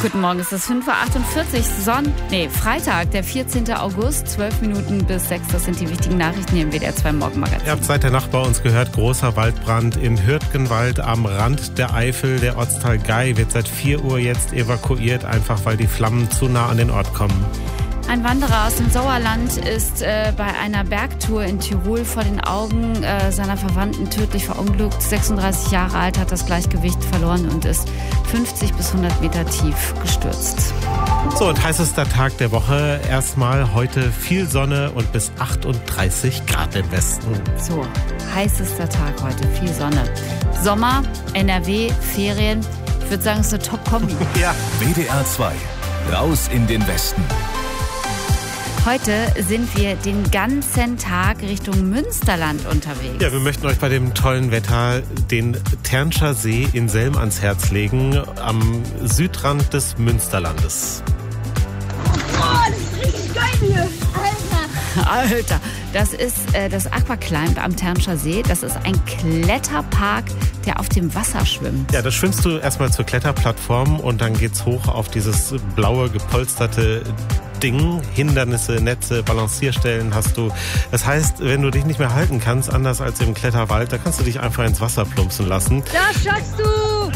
Guten Morgen, es ist 5.48 Uhr, Freitag, der 14. August, 12 Minuten bis 6. Das sind die wichtigen Nachrichten hier im WDR 2 Morgenmagazin. Ihr habt seit der Nacht bei uns gehört, großer Waldbrand im Hürtgenwald am Rand der Eifel. Der Ortsteil Gei wird seit 4 Uhr jetzt evakuiert, einfach weil die Flammen zu nah an den Ort kommen. Ein Wanderer aus dem Sauerland ist bei einer Bergtour in Tirol vor den Augen seiner Verwandten tödlich verunglückt. 36 Jahre alt, hat das Gleichgewicht verloren und ist 50 bis 100 Meter tief gestürzt. So, und heißester Tag der Woche. Erstmal heute viel Sonne und bis 38 Grad im Westen. So, heißester Tag heute, viel Sonne. Sommer, NRW, Ferien. Ich würde sagen, es ist eine Top-Kombi. Ja. WDR 2, raus in den Westen. Heute sind wir den ganzen Tag Richtung Münsterland unterwegs. Ja, wir möchten euch bei dem tollen Wetter den Ternscher See in Selm ans Herz legen, am Südrand des Münsterlandes. Oh, das ist richtig geil hier. Alter, das ist das Aquaclimb am Ternscher See. Das ist ein Kletterpark, der auf dem Wasser schwimmt. Ja, da schwimmst du erstmal zur Kletterplattform und dann geht's hoch auf dieses blaue, gepolsterte Ding. Hindernisse, Netze, Balancierstellen hast du. Das heißt, wenn du dich nicht mehr halten kannst, anders als im Kletterwald, da kannst du dich einfach ins Wasser plumpsen lassen. Da schaffst du!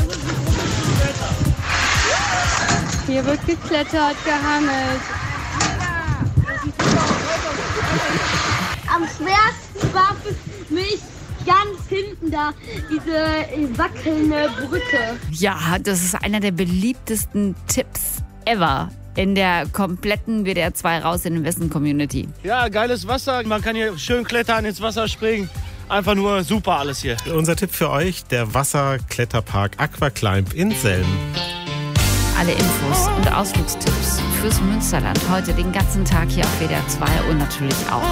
Hier wird geklettert, gehangelt. Am schwersten war für mich ganz hinten da diese wackelnde Brücke. Ja, das ist einer der beliebtesten Tipps ever in der kompletten WDR 2 raus in den Westen Community. Ja, geiles Wasser. Man kann hier schön klettern, ins Wasser springen. Einfach nur super alles hier. Unser Tipp für euch, der Wasserkletterpark Aquaclimb in Selm. Alle Infos und Ausflugstipps fürs Münsterland heute den ganzen Tag hier auf WDR 2 und natürlich auch